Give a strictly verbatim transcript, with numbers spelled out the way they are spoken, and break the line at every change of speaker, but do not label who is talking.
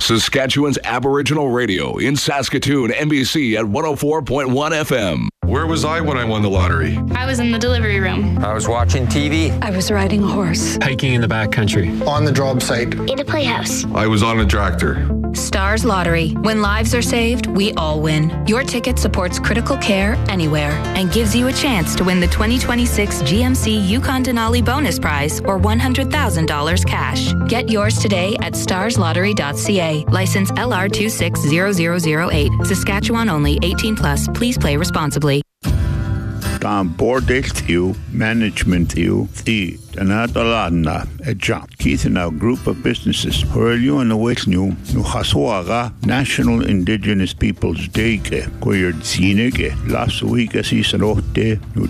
Saskatchewan's Aboriginal Radio in Saskatoon, N B C at one oh four point one F M.
Where was I when I won the lottery?
I was in the delivery room.
I was watching T V.
I was riding a horse.
Hiking in the backcountry.
On the job site.
In a playhouse.
I was on a tractor.
Stars Lottery. When lives are saved, we all win. Your ticket supports critical care anywhere and gives you a chance to win the twenty twenty-six G M C Yukon Denali bonus prize or one hundred thousand dollars cash. Get yours today at stars lottery dot c a. License L R two six zero zero zero eight. Saskatchewan only. eighteen plus. Please play responsibly.
Tá bordéil fiú, management fiú, tí, dana dalana, a job. Keith and our group of businesses, Hurliu and the Westnew, nu Haswaga, National Indigenous Peoples Day, Queer Zinege, last week as he said, nu